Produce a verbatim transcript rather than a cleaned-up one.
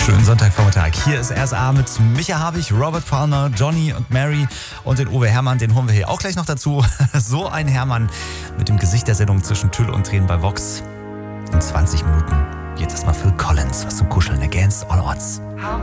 Schönen Sonntagvormittag. Hier ist R S A mit Micha Habich, Robert Palmer, Johnny und Mary und den Uwe Herrmann. Den holen wir hier auch gleich noch dazu. So ein Herrmann mit dem Gesicht der Sendung zwischen Tüll und Tränen bei Vox. In zwanzig Minuten. Jetzt erstmal Phil Collins, was zum Kuscheln. Against All Odds. How